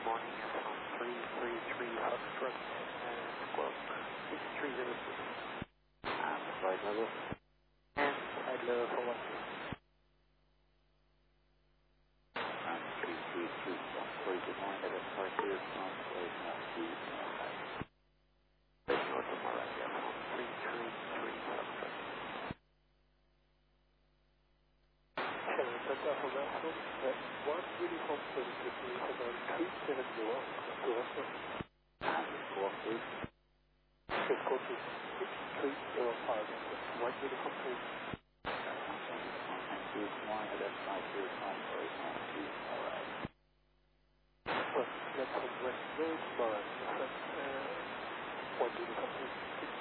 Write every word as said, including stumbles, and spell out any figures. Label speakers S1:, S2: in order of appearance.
S1: good morning, it's on three three three Foxtrot, and squawk six three zero six.
S2: And flight level.
S1: And flight level for one two.
S2: And three three three one three, good morning, that is flight here from flight north to Norway.
S1: Flight north to Norway, yes, on three three three Foxtrot. Shannon Center for that one, at one uniform service is about three seven zero, to Oslo.
S2: And squawk please.
S1: Six four two six three zero five, one uniform service.
S2: Thank you, good morning, that is flight here from flight north to Norway.
S1: Well, that's on West Road, Norway, uh, one uniform service.